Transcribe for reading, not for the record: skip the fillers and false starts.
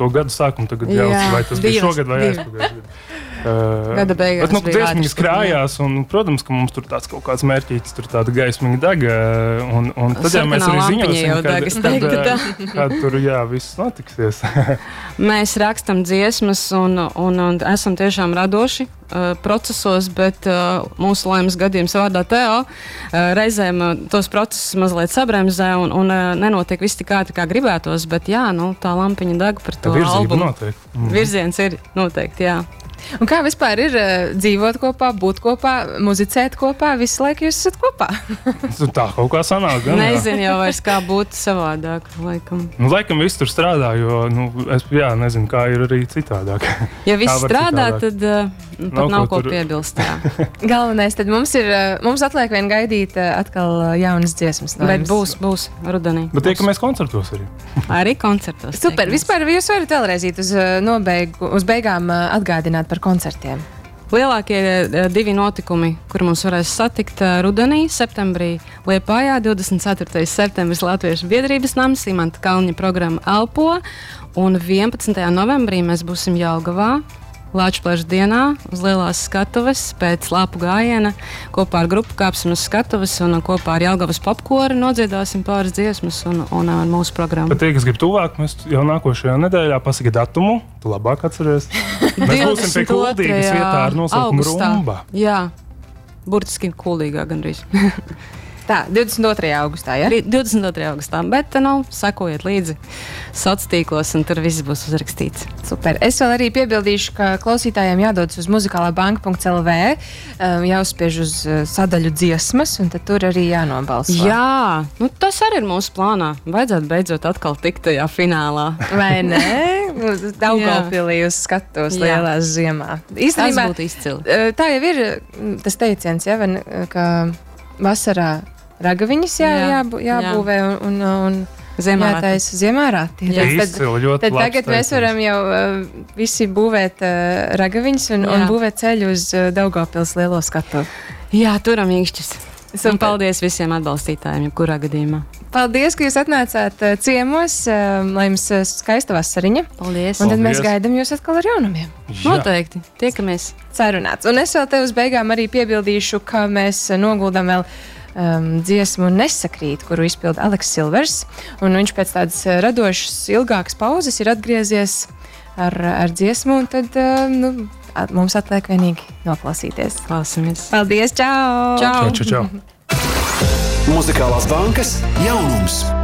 to gadu sākumu tagad jāuzsver, vai tas bija šogad vai aizpagājušajā gadā. Gada beigās bet, dziesmiņas krājās, un, protams, ka mums tur tāds kaut kāds mērķītis, tur tāda gaismiņa dega, un tad jau mēs arī ziņosim, kad tur, viss notiksies. Mēs rakstam dziesmas un esam tiešām radoši procesos, bet mūsu laimes gadījums vārdā Teo reizēm tos procesus mazliet sabremzē un nenotiek viss tik ātri, kā gribētos, bet tā lampiņa deg par to albumu. Virziens ir noteikti, jā. Un kā vispār ir dzīvot kopā, būt kopā, muzicēt kopā, visu laiku jūs esat kopā? Tā kaut kā sanāk, gan. Nezinu jau vairs, kā būtu savādāk, laikam. Laikam viss tur strādā, jo, es nezinu, kā ir arī citādāk. Ja viss strādā, tad pat nav ko piebilst, jā. Galvenais, tad mums atliek vien gaidīt atkal jaunas dziesmas. Bet būs rudenī. Bet tiekamies koncertos arī. Arī koncertos. Super, vispār jūs varat vēlreiz uz beigām atgādināt par koncertiem. Lielākie 2 notikumi, kur mums varēs satikt rudenī, septembrī Liepājā, 24. septembris Latviešu biedrības nams, Imanta Kalniņa programma Elpo, un 11. novembrī mēs būsim Jelgavā, Lāčplēša dienā, uz lielās skatuves, pēc lāpu gājiena, kopā ar grupu kāpsim uz skatuves un kopā ar Jelgavas popkori nodziedāsim pāris dziesmas un mūsu programmu. Bet tie, kas grib tuvāk, mēs jau nākošajā nedēļā pasaka datumu, tu labāk atceries. Mēs būsim pie Kuldīgas vietā ar nosaukumu Rumba. Jā, burtiski Kuldīgā gandrīz. Tā, 22. augustā, ja? 22. augustā, bet sekojiet līdzi sociālos tīklos, un tur viss būs uzrakstīts. Super. Es vēl arī piebildīšu, ka klausītājiem jādodas uz muzikālābanka.lv, jāuzspiež uz sadaļu dziesmas, un tad tur arī jānobalso. Jā, tas arī ir mūsu plānā. Vajadzētu beidzot atkal tikt tajā finālā. Vai ne? Daugavpilī uz skatos lielās ziemā. Īstenībā, tas būtu izcili. Tā jau ir tas teiciens, ja, ka vasarā ragaviņas jābūvē un jātaisa ziemā rati. Tad tagad mēs varam jau visi būvēt ragaviņas un būvēt ceļu uz Daugavpils lielo skatu. Jā, turam īkšķis. Un paldies visiem atbalstītājiem, jebkurā gadījumā. Paldies, ka jūs atnācāt ciemos, lai jums skaista vasariņa. Paldies. Un tad mēs gaidām jūs atkal ar jaunumiem. Noteikti. Tiekamies. Sarunāts. Un es vēl te uz beigām arī piebildīšu, ka mēs noguldam vēl dziesmu Nesakrīt, kuru izpilda Aleks Silvers. Un viņš pēc tādas radošas, ilgākas pauzes ir atgriezies ar dziesmu, un tad mums atliek vienīgi noklausīties. Klausamies. Paldies, čau! Čau! Muzikālās bankas jaunums.